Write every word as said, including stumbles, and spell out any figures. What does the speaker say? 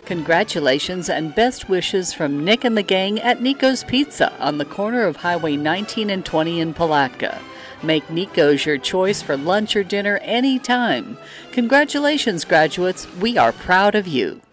Congratulations and best wishes from Nick and the gang at Nico's Pizza on the corner of Highway nineteen and twenty in Palatka. Make Nico's your choice for lunch or dinner anytime. Congratulations, graduates. We are proud of you.